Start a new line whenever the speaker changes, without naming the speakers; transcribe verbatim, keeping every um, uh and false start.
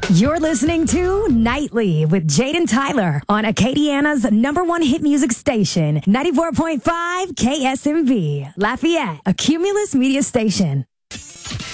You're listening to Nightly with Jaden Tyler on Acadiana's number one hit music station, ninety-four point five K S M V, Lafayette, a Cumulus media station.